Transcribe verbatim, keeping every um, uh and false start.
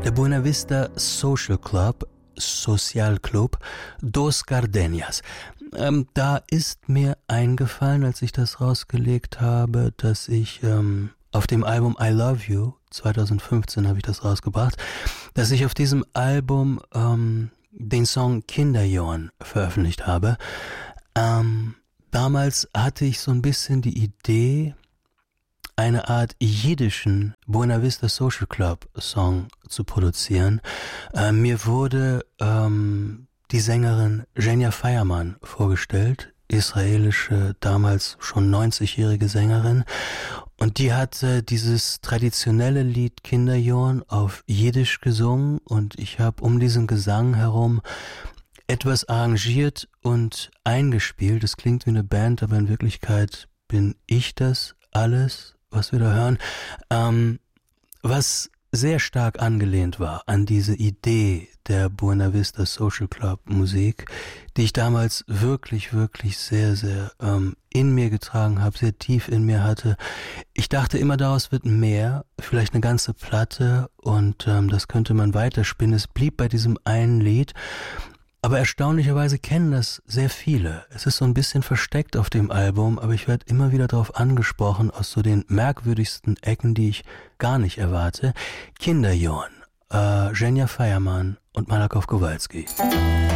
Der Buena Vista Social Club, Social Club Dos Gardenias. Ähm, da ist mir eingefallen, als ich das rausgelegt habe, dass ich ähm, auf dem Album I Love You, zwanzig fünfzehn habe ich das rausgebracht, dass ich auf diesem Album ähm, den Song Kinderjohann veröffentlicht habe. Ähm, damals hatte ich so ein bisschen die Idee, eine Art jiddischen Buena Vista Social Club Song zu produzieren. Äh, mir wurde ähm, die Sängerin Genia Feiermann vorgestellt, israelische, damals schon neunzigjährige Sängerin. Und die hatte dieses traditionelle Lied Kinderjohann auf Jiddisch gesungen und ich habe um diesen Gesang herum etwas arrangiert und eingespielt. Es klingt wie eine Band, aber in Wirklichkeit bin ich das alles, was wir da hören, ähm, was sehr stark angelehnt war an diese Idee der Buena Vista Social Club Musik, die ich damals wirklich, wirklich sehr, sehr ähm, in mir getragen habe, sehr tief in mir hatte. Ich dachte immer, daraus wird mehr, vielleicht eine ganze Platte und ähm, das könnte man weiterspinnen. Es blieb bei diesem einen Lied. Aber erstaunlicherweise kennen das sehr viele. Es ist so ein bisschen versteckt auf dem Album, aber ich werde immer wieder darauf angesprochen, aus so den merkwürdigsten Ecken, die ich gar nicht erwarte. Kinderjohann, äh, Genia Feiermann und Malakow Kowalski.